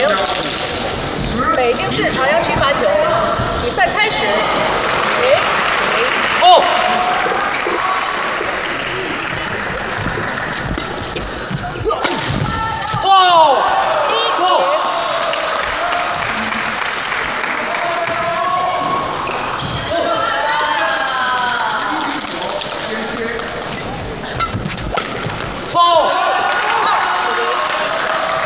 北京市朝阳区罚球，比赛开始。